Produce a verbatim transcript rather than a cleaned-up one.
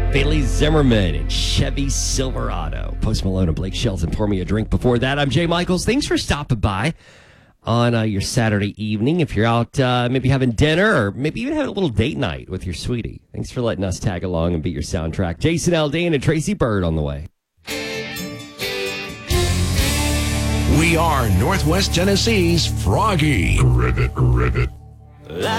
Bailey Zimmerman and Chevy Silverado. Post Malone and Blake Shelton pour me a drink before that. I'm Jay Michaels. Thanks for stopping by on uh, your Saturday evening. If you're out uh, maybe having dinner or maybe even having a little date night with your sweetie. Thanks for letting us tag along and be your soundtrack. Jason Aldean and Tracy Bird on the way. We are Northwest Tennessee's Froggy. Ribbit, ribbit.